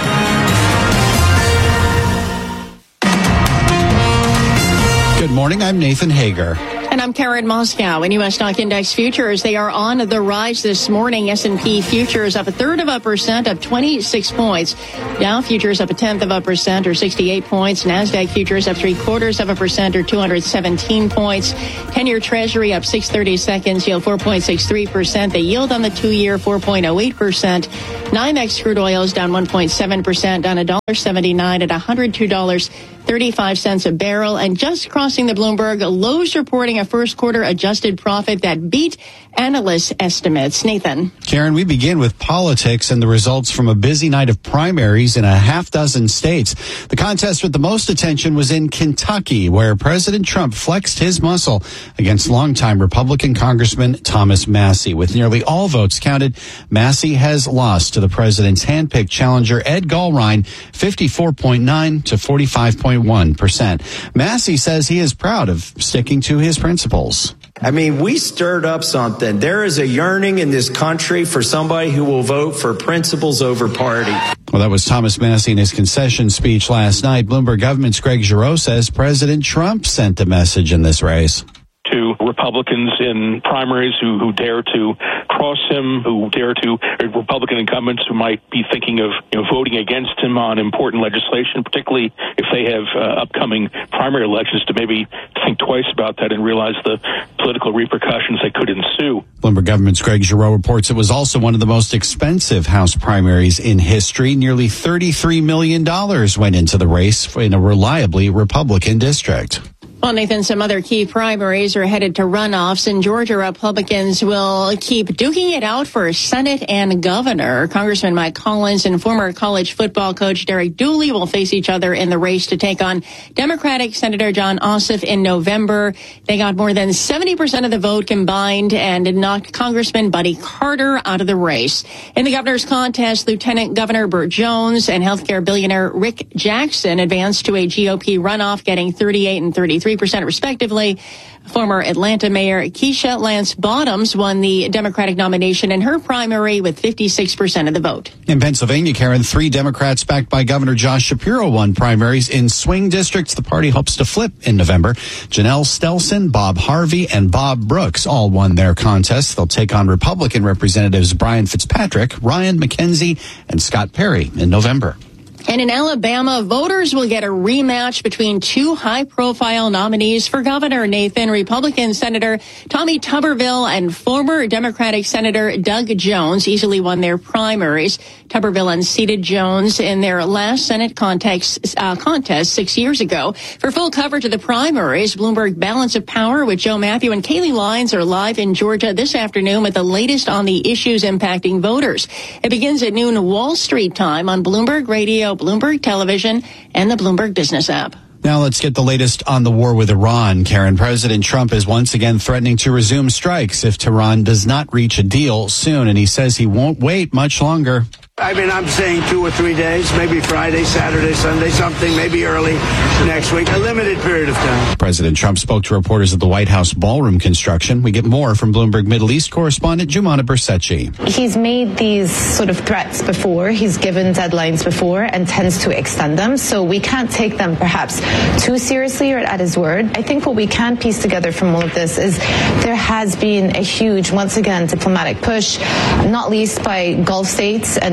Good morning, I'm Nathan Hager.
And I'm Karen Moscow. In U S stock index futures, they are on the rise this morning. S and P futures up a third of a percent, up twenty-six points. Dow futures up a tenth of a percent, or sixty-eight points. NASDAQ futures up three quarters of a percent, or two hundred seventeen points. ten-year Treasury up six thirty-seconds, yield four point six three percent. The yield on the two-year four point oh eight percent. NYMEX crude oils down one point seven percent, down one dollar seventy-nine at one hundred two dollars and thirty-five cents a barrel. And just crossing the Bloomberg, Lowe's reporting a first quarter adjusted profit that beat analyst estimates. Nathan.
Karen, we begin with politics and the results from a busy night of primaries in a half dozen states. The contest with the most attention was in Kentucky, where President Trump flexed his muscle against longtime Republican Congressman Thomas Massie. With nearly all votes counted, Massie has lost to the president's handpicked challenger, Ed Gallrein, fifty-four point nine to forty-five point one percent. Massie says he is proud of sticking to his principles.
I mean, we stirred up something. There is a yearning in this country for somebody who will vote for principles over party.
Well, that was Thomas Massie in his concession speech last night. Bloomberg Government's Greg Giroux says President Trump sent a message in this race
to Republicans in primaries who, who dare to cross him, who dare to, Republican incumbents who might be thinking of you know, voting against him on important legislation, particularly if they have uh, upcoming primary elections, to maybe think twice about that and realize the political repercussions that could ensue.
Bloomberg Government's Greg Giroux reports it was also one of the most expensive House primaries in history. Nearly thirty-three million dollars went into the race in a reliably Republican district.
Well, Nathan, some other key primaries are headed to runoffs. In Georgia, Republicans will keep duking it out for Senate and governor. Congressman Mike Collins and former college football coach Derek Dooley will face each other in the race to take on Democratic Senator Jon Ossoff in November. They got more than seventy percent of the vote combined and knocked Congressman Buddy Carter out of the race. In the governor's contest, Lieutenant Governor Burt Jones and healthcare billionaire Rick Jackson advanced to a G O P runoff, getting thirty-eight and thirty-three percent respectively. Former Atlanta Mayor Keisha Lance Bottoms won the Democratic nomination in her primary with fifty-six percent of the vote.
In Pennsylvania, Karen, three Democrats backed by Governor Josh Shapiro won primaries in swing districts the party hopes to flip in November. Janelle Stelson, Bob Harvey, and Bob Brooks all won their contests. They'll take on Republican Representatives Brian Fitzpatrick, Ryan McKenzie, and Scott Perry in November.
And in Alabama, voters will get a rematch between two high-profile nominees for governor. Nathan, Republican Senator Tommy Tuberville and former Democratic Senator Doug Jones easily won their primaries. Tuberville unseated Jones in their last Senate context, uh, contest six years ago. For full coverage of the primaries, Bloomberg Balance of Power with Joe Matthew and Kaylee Lyons are live in Georgia this afternoon with the latest on the issues impacting voters. It begins at noon Wall Street time on Bloomberg Radio, Bloomberg Television, and the Bloomberg Business app.
Now let's get the latest on the war with Iran. Karen, President Trump is once again threatening to resume strikes if Tehran does not reach a deal soon, and he says he won't wait much longer.
I mean, I'm saying two or three days, maybe Friday, Saturday, Sunday, something, maybe early next week, a limited period of time.
President Trump spoke to reporters at the White House ballroom construction. We get more from Bloomberg Middle East correspondent Jumana Bersecci.
He's made these sort of threats before. He's given deadlines before and tends to extend them. So we can't take them perhaps too seriously or at his word. I think what we can piece together from all of this is there has been a huge, once again, diplomatic push, not least by Gulf states and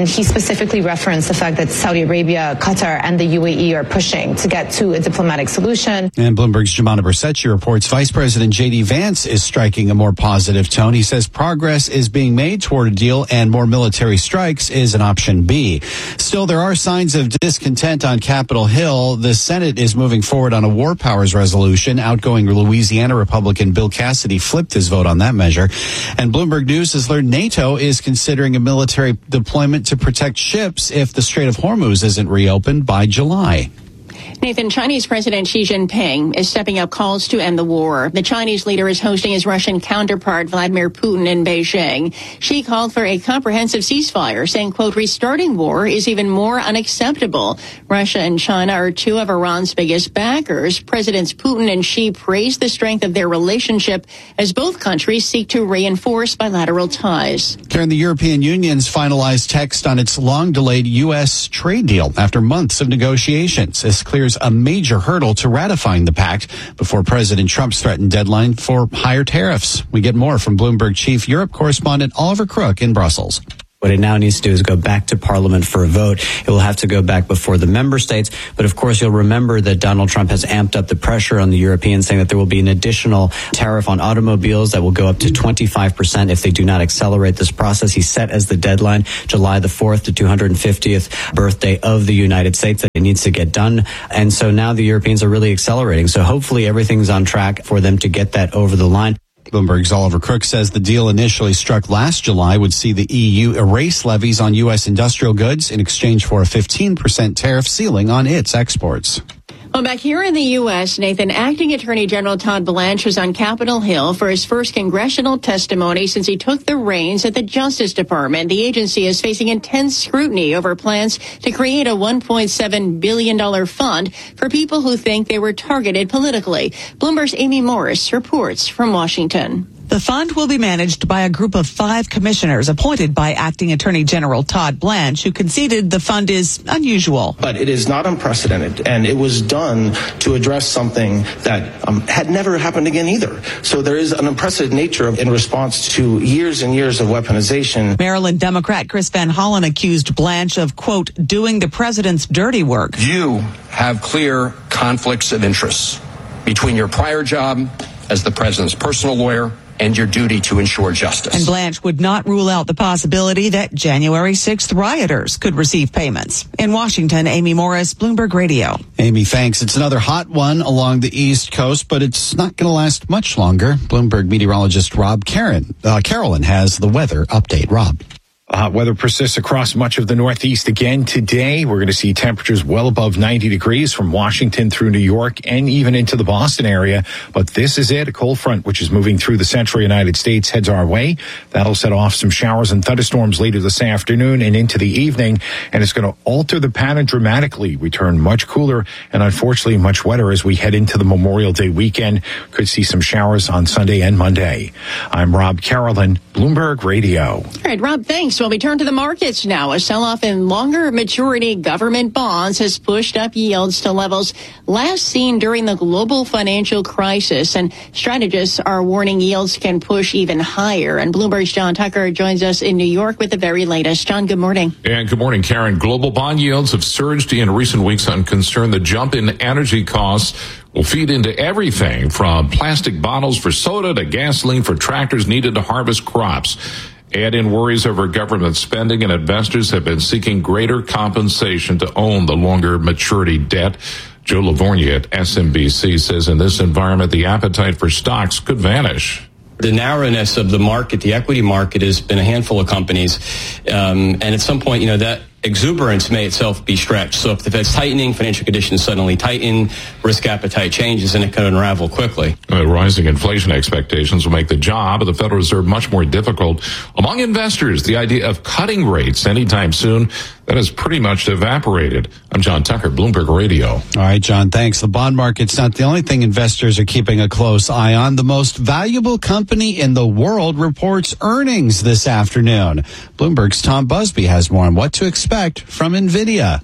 he specifically referenced the fact that Saudi Arabia, Qatar, and the U A E are pushing to get to a diplomatic solution.
And Bloomberg's Jemana Bersetchi reports Vice President J D Vance is striking a more positive tone. He says progress is being made toward a deal and more military strikes is an option B. Still, there are signs of discontent on Capitol Hill. The Senate is moving forward on a war powers resolution. Outgoing Louisiana Republican Bill Cassidy flipped his vote on that measure. And Bloomberg News has learned NATO is considering a military deployment to protect ships if the Strait of Hormuz isn't reopened by July.
Nathan, Chinese President Xi Jinping is stepping up calls to end the war. The Chinese leader is hosting his Russian counterpart, Vladimir Putin, in Beijing. Xi called for a comprehensive ceasefire, saying, quote, restarting war is even more unacceptable. Russia and China are two of Iran's biggest backers. Presidents Putin and Xi praised the strength of their relationship as both countries seek to reinforce bilateral ties.
Karen, the European Union's finalized text on its long-delayed U S trade deal after months of negotiations. This clears a major hurdle to ratifying the pact before President Trump's threatened deadline for higher tariffs. We get more from Bloomberg Chief Europe correspondent Oliver Crook in Brussels.
What it now needs to do is go back to Parliament for a vote. It will have to go back before the member states. But of course, you'll remember that Donald Trump has amped up the pressure on the Europeans, saying that there will be an additional tariff on automobiles that will go up to twenty-five percent if they do not accelerate this process. He set as the deadline July the fourth, the two hundred fiftieth birthday of the United States, that it needs to get done. And so now the Europeans are really accelerating. So hopefully everything's on track for them to get that over the line.
Bloomberg's Oliver Crook says the deal initially struck last July would see the E U erase levies on U S industrial goods in exchange for a fifteen percent tariff ceiling on its exports.
Well, back here in the U S, Nathan, Acting Attorney General Todd Blanche was on Capitol Hill for his first congressional testimony since he took the reins at the Justice Department. The agency is facing intense scrutiny over plans to create a one point seven billion dollars fund for people who think they were targeted politically. Bloomberg's Amy Morris reports from Washington.
The fund will be managed by a group of five commissioners appointed by Acting Attorney General Todd Blanche, who conceded the fund is unusual.
But it is not unprecedented, and it was done to address something that um, had never happened again either. So there is an unprecedented nature of, in response to years and years of weaponization.
Maryland Democrat Chris Van Hollen accused Blanche of, quote, doing the president's dirty work.
You have clear conflicts of interest between your prior job as the president's personal lawyer and your duty to ensure justice.
And Blanche would not rule out the possibility that January sixth rioters could receive payments. In Washington, Amy Morris, Bloomberg Radio.
Amy, thanks. It's another hot one along the East Coast, but it's not going to last much longer. Bloomberg meteorologist Rob Karen, uh, Carolyn has the weather update. Rob.
Hot weather persists across much of the Northeast again today. We're going to see temperatures well above ninety degrees from Washington through New York and even into the Boston area. But this is it. A cold front, which is moving through the central United States, heads our way. That'll set off some showers and thunderstorms later this afternoon and into the evening. And it's going to alter the pattern dramatically. We turn much cooler and unfortunately much wetter as we head into the Memorial Day weekend. Could see some showers on Sunday and Monday. I'm Rob Carolyn, Bloomberg Radio.
All right, Rob, thanks. Well, we turn to the markets now. A sell-off in longer maturity government bonds has pushed up yields to levels last seen during the global financial crisis, and strategists are warning yields can push even higher. And Bloomberg's John Tucker joins us in New York with the very latest. John, good morning.
And good morning, Karen. Global bond yields have surged in recent weeks on concern the jump in energy costs will feed into everything from plastic bottles for soda to gasoline for tractors needed to harvest crops. Add in worries over government spending, and investors have been seeking greater compensation to own the longer maturity debt. Joe Lavorgna at S M B C says in this environment, the appetite for stocks could vanish.
The narrowness of the market, the equity market, has been a handful of companies. Um, and at some point, you know, that exuberance may itself be stretched. So if the Fed's tightening, financial conditions suddenly tighten, risk appetite changes, and it can unravel quickly.
Uh, rising inflation expectations will make the job of the Federal Reserve much more difficult. Among investors, the idea of cutting rates anytime soon, that has pretty much evaporated. I'm John Tucker, Bloomberg Radio.
All right, John, thanks. The bond market's not the only thing investors are keeping a close eye on. The most valuable company in the world reports earnings this afternoon. Bloomberg's Tom Busby has more on what to expect from NVIDIA.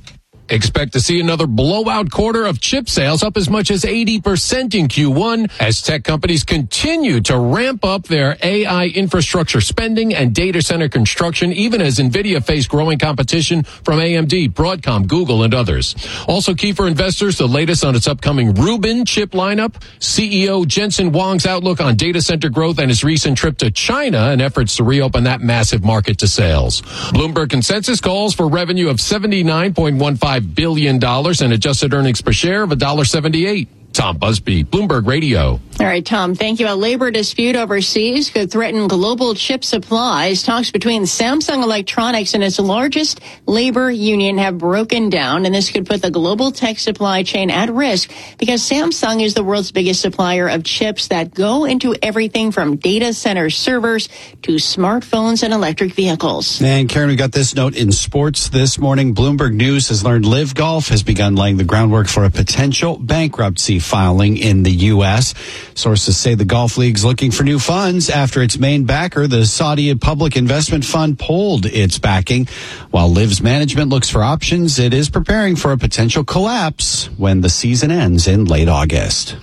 Expect to see another blowout quarter of chip sales, up as much as eighty percent in Q one, as tech companies continue to ramp up their A I infrastructure spending and data center construction, even as NVIDIA faced growing competition from A M D, Broadcom, Google, and others. Also key for investors, the latest on its upcoming Rubin chip lineup, C E O Jensen Huang's outlook on data center growth, and his recent trip to China and efforts to reopen that massive market to sales. Bloomberg Consensus calls for revenue of seventy-nine point one five billion dollars and adjusted earnings per share of one dollar seventy-eight. Tom Busby, Bloomberg Radio.
All right, Tom, thank you. A labor dispute overseas could threaten global chip supplies. Talks between Samsung Electronics and its largest labor union have broken down, and this could put the global tech supply chain at risk because Samsung is the world's biggest supplier of chips that go into everything from data center servers to smartphones and electric vehicles.
And Karen, we got this note in sports this morning. Bloomberg News has learned Live Golf has begun laying the groundwork for a potential bankruptcy filing in the U S. Sources say the Golf League's looking for new funds after its main backer, the Saudi Public Investment Fund, pulled its backing. While Liv's management looks for options, it is preparing for a potential collapse when the season ends in late August.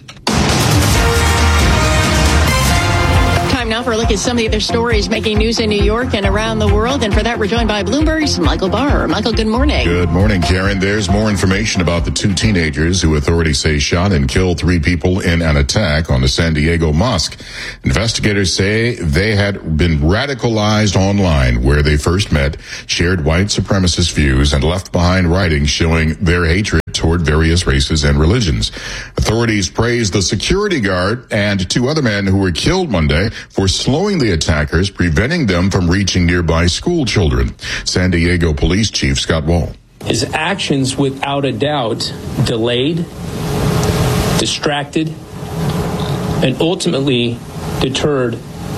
Time now for a look at some of the other stories making news in New York and around the world. And for that, we're joined by Bloomberg's Michael Barr. Michael, good morning.
Good morning, Karen. There's more information about the two teenagers who authorities say shot and killed three people in an attack on the San Diego mosque. Investigators say they had been radicalized online where they first met, shared white supremacist views, and left behind writings showing their hatred toward various races and religions. Authorities praised the security guard and two other men who were killed Monday for slowing the attackers, preventing them from reaching nearby school children. San Diego Police Chief Scott Wall.
His actions, without a doubt, delayed, distracted, and ultimately deterred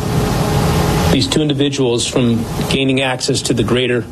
these two individuals from gaining access to the greater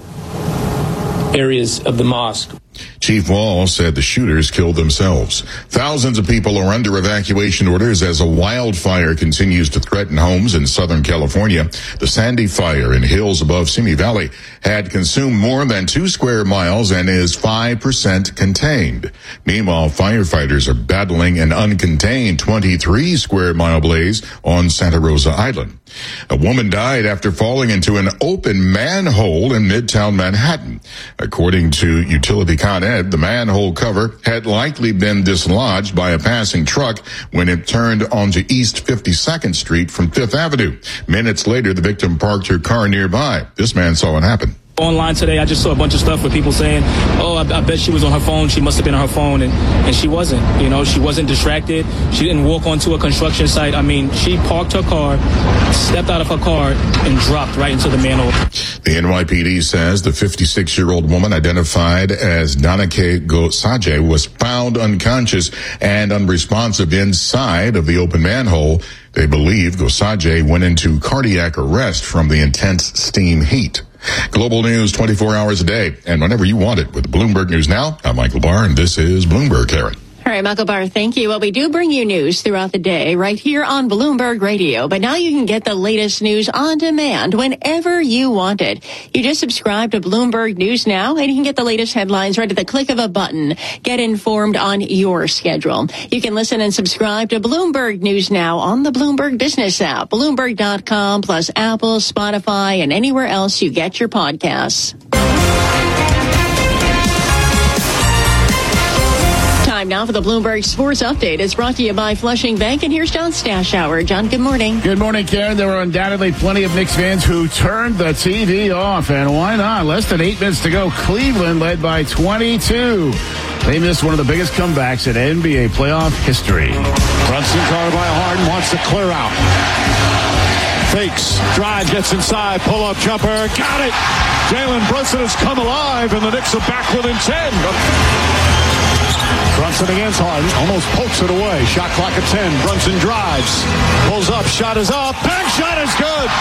areas of the mosque.
Chief Wall said the shooters killed themselves. Thousands of people are under evacuation orders as a wildfire continues to threaten homes in Southern California. The Sandy Fire in hills above Simi Valley had consumed more than two square miles and is five percent contained. Meanwhile, firefighters are battling an uncontained twenty-three square mile blaze on Santa Rosa Island. A woman died after falling into an open manhole in Midtown Manhattan. According to Utility Con Ed, the manhole cover had likely been dislodged by a passing truck when it turned onto East fifty-second Street from Fifth Avenue. Minutes later, the victim parked her car nearby. This man saw it happen.
Online today, I just saw a bunch of stuff with people saying, oh, I, I bet she was on her phone. She must have been on her phone. And, and she wasn't. You know, she wasn't distracted. She didn't walk onto a construction site. I mean, she parked her car, stepped out of her car, and dropped right into the manhole.
The N Y P D says the fifty-six-year-old woman identified as Danake Gosaje was found unconscious and unresponsive inside of the open manhole. They believe Gosaje went into cardiac arrest from the intense steam heat. Global news twenty-four hours a day and whenever you want it with Bloomberg News Now. I'm Michael Barr, and this is Bloomberg, Karen.
All right, Michael Barr, thank you. Well, we do bring you news throughout the day right here on Bloomberg Radio, but now you can get the latest news on demand whenever you want it. You just subscribe to Bloomberg News Now, and you can get the latest headlines right at the click of a button. Get informed on your schedule. You can listen and subscribe to Bloomberg News Now on the Bloomberg Business app, Bloomberg dot com, plus Apple, Spotify, and anywhere else you get your podcasts. Time now for the Bloomberg Sports Update. It's brought to you by Flushing Bank, and here's John Stashower. John, good morning.
Good morning, Karen. There were undoubtedly plenty of Knicks fans who turned the T V off, and why not? Less than eight minutes to go. Cleveland led by twenty-two. They missed one of the biggest comebacks in N B A playoff history.
Brunson guarded by Harden, wants to clear out. Fakes, drive, gets inside, pull-up jumper, got it! Jalen Brunson has come alive, and the Knicks are back within ten. Brunson against Harden, almost pokes it away. Shot clock at ten. Brunson drives, pulls up, shot is up, bank shot is good.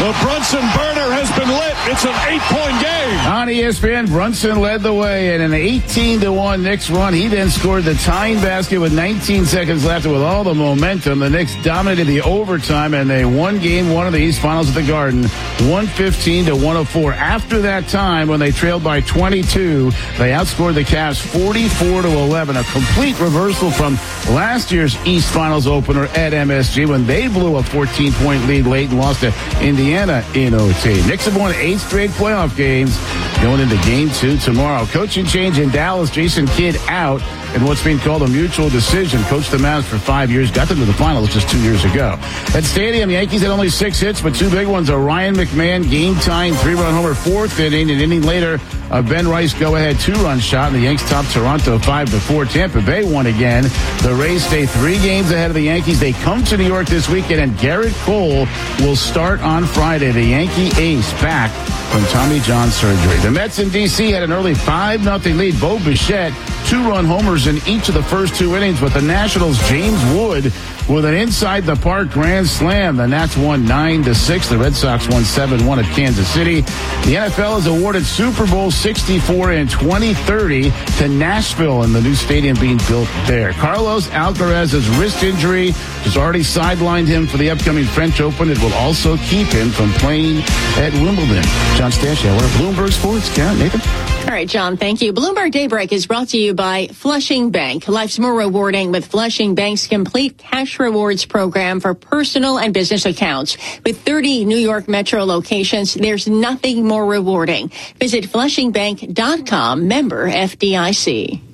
The Brunson burner has been lit. It's an eight-point game.
On E S P N, Brunson led the way in an eighteen to one Knicks run. He then scored the tying basket with nineteen seconds left. With all the momentum, the Knicks dominated the overtime, and they won game one of the East Finals at the Garden, one fifteen to one oh four. After that time, when they trailed by twenty-two, they outscored the Cavs forty-four to eleven, a complete reversal from last year's East Finals opener at M S G when they blew a fourteen-point lead late and lost to Indiana in O T. Knicks have won eight straight playoff games going into game two tomorrow. Coaching change in Dallas, Jason Kidd out in what's being called a mutual decision. Coached the Mavs for five years, got them to the finals just two years ago. At Stadium, Yankees had only six hits, but two big ones. A Ryan McMahon game-tying three-run homer fourth inning. An inning later, a Ben Rice go-ahead two-run shot, and the Yanks top Toronto five to four. Tampa Bay won again. The Rays stay three games ahead of the Yankees. They come to New York this weekend, and Garrett Cole will start on Friday. The Yankee ace back from Tommy John surgery. The Mets in D C had an early five nothing lead. Bo Bichette, two-run homers in each of the first two innings, but the Nationals' James Wood with an inside-the-park grand slam. The Nats won nine to six. The Red Sox won seven one at Kansas City. The N F L has awarded Super Bowl sixty-four in twenty thirty to Nashville and the new stadium being built there. Carlos Alcaraz's wrist injury has already sidelined him for the upcoming French Open. It will also keep him from playing at Wimbledon. John Stashia, what are Bloomberg Sports? Count, Nathan?
All right, John, thank you. Bloomberg Daybreak is brought to you by Flushing Bank. Life's more rewarding with Flushing Bank's complete cash rewards program for personal and business accounts. With thirty New York Metro locations, there's nothing more rewarding. Visit flushing bank dot com, member F D I C.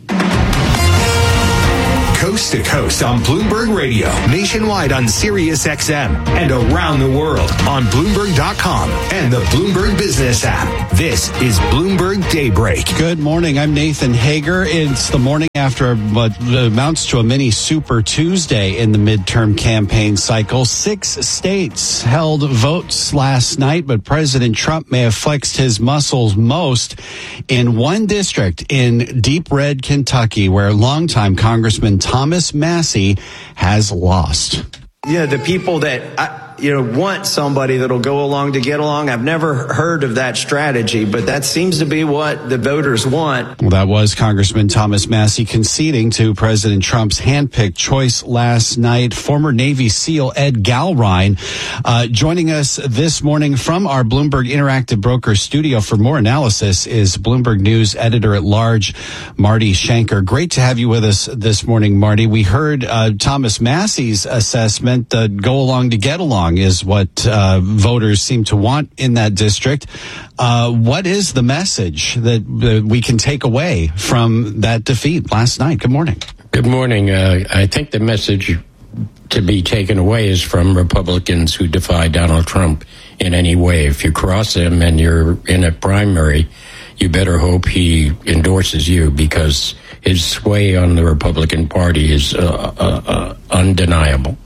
Coast to coast on Bloomberg Radio, nationwide on Sirius X M, and around the world on Bloomberg dot com and the Bloomberg Business app. This is Bloomberg Daybreak.
Good morning. I'm Nathan Hager. It's the morning after what amounts to a mini Super Tuesday in the midterm campaign cycle. Six states held votes last night, but President Trump may have flexed his muscles most in one district in deep red Kentucky, where longtime Congressman Thomas Massie has lost.
Yeah, the people that I, you know want somebody that'll go along to get along. I've never heard of that strategy, but that seems to be what the voters want.
Well, that was Congressman Thomas Massie conceding to President Trump's handpicked choice last night. Former Navy SEAL Ed Galrine uh, joining us this morning from our Bloomberg Interactive Broker studio for more analysis is Bloomberg News editor-at-large Marty Schenker. Great to have you with us this morning, Marty. We heard uh, Thomas Massie's assessment, uh, go along to get along, is what uh, voters seem to want in that district. Uh, what is the message that, that we can take away from that defeat last night? Good morning.
Good morning. Uh, I think the message to be taken away is from Republicans who defy Donald Trump in any way. If you cross him and you're in a primary, you better hope he endorses you, because his sway on the Republican Party is uh, uh, uh, undeniable.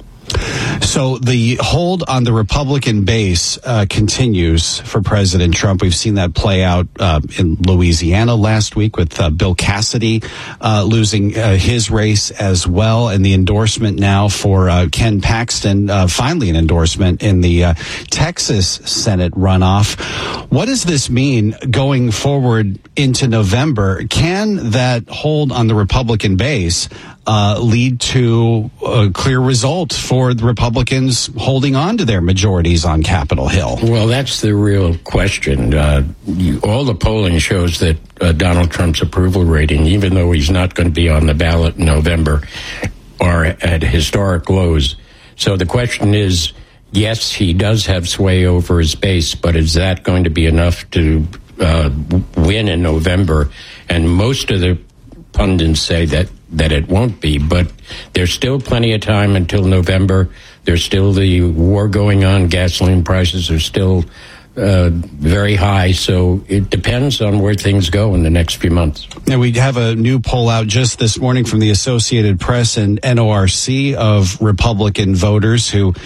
So the hold on the Republican base uh, continues for President Trump. We've seen that play out uh, in Louisiana last week with uh, Bill Cassidy uh, losing uh, his race as well, and the endorsement now for uh, Ken Paxton, uh, finally an endorsement in the uh, Texas Senate runoff. What does this mean going forward into November? Can that hold on the Republican base Uh, lead to a clear result for the Republicans holding on to their majorities on Capitol Hill?
Well, that's the real question. Uh, you, all the polling shows that uh, Donald Trump's approval rating, even though he's not going to be on the ballot in November, are at historic lows. So the question is, yes, he does have sway over his base, but is that going to be enough to uh, win in November? And most of the pundits say that that it won't be, but there's still plenty of time until November. There's still the war going on. Gasoline prices are still uh, very high, so it depends on where things go in the next few months.
And we have a new poll out just this morning from the Associated Press and N O R C of Republican voters who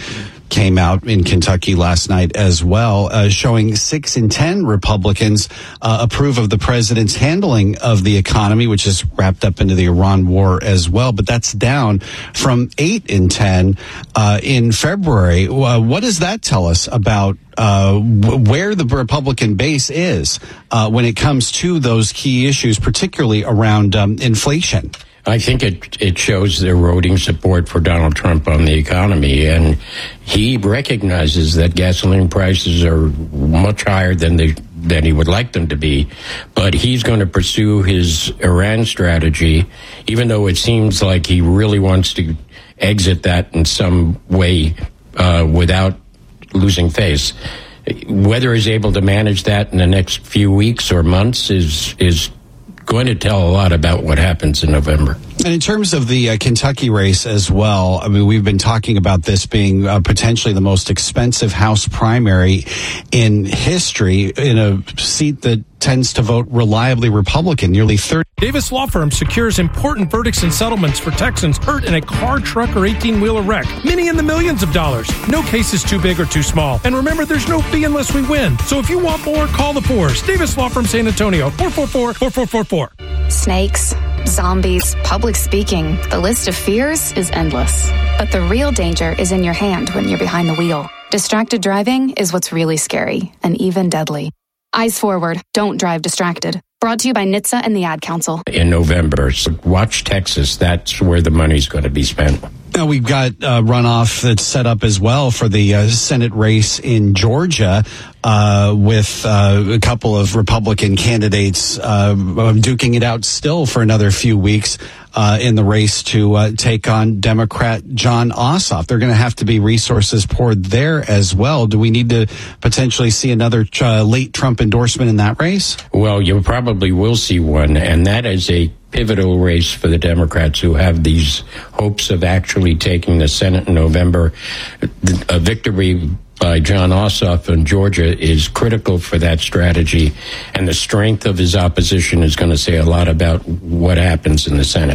came out in Kentucky last night as well, uh, showing six in ten Republicans uh, approve of the president's handling of the economy, which is wrapped up into the Iran war as well. But that's down from eight in ten uh, in February. Uh, what does that tell us about uh, w- where the Republican base is uh, when it comes to those key issues, particularly around um, inflation?
I think it it shows the eroding support for Donald Trump on the economy, and he recognizes that gasoline prices are much higher than they than he would like them to be, but he's going to pursue his Iran strategy, even though it seems like he really wants to exit that in some way uh, without losing face. Whether he's able to manage that in the next few weeks or months is is going to tell a lot about what happens in November.
And in terms of the uh, Kentucky race as well, I mean, we've been talking about this being uh, potentially the most expensive House primary in history, in a seat that tends to vote reliably Republican, nearly thirty.
Davis Law Firm secures important verdicts and settlements for Texans hurt in a car, truck, or eighteen-wheeler wreck. Many in the millions of dollars. No case is too big or too small. And remember, there's no fee unless we win. So if you want more, call the Fours. Davis Law Firm San Antonio, four four four, four four four four.
Snakes, zombies, public speaking. The list of fears is endless. But the real danger is in your hand when you're behind the wheel. Distracted driving is what's really scary and even deadly. Eyes forward. Don't drive distracted. Brought to you by N H T S A and the Ad Council.
In November, so watch Texas. That's where the money's going to be spent.
Now, we've got uh, runoff that's set up as well for the uh, Senate race in Georgia uh, with uh, a couple of Republican candidates uh, duking it out still for another few weeks uh, in the race to uh, take on Democrat Jon Ossoff. There are going to have to be resources poured there as well. Do we need to potentially see another uh, late Trump endorsement in that race?
Well, you probably will see one, and that is a pivotal race for the Democrats who have these hopes of actually taking the Senate in November. A victory by Jon Ossoff in Georgia is critical for that strategy, and the strength of his opposition is going to say a lot about what happens in the Senate.